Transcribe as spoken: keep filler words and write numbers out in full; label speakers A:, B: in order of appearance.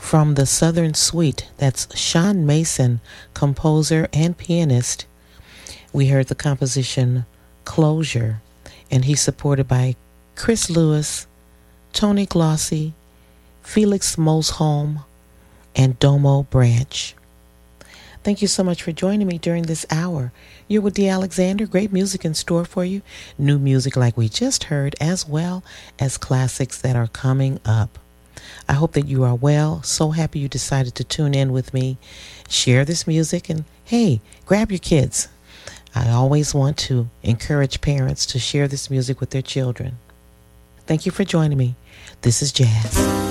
A: From the Southern Suite, that's Sean Mason, composer and pianist. We heard the composition Closure, and he's supported by Chris Lewis, Tony Glossy, Felix Mosholm, and Domo Branch. Thank you so much for joining me during this hour. You're with Dee Alexander. Great music in store for you. New music like we just heard, as well as classics that are coming up. I hope that you are well. So happy you decided to tune in with me. Share this music and, hey, grab your kids. I always want to encourage parents to share this music with their children. Thank you for joining me. This is Jazz.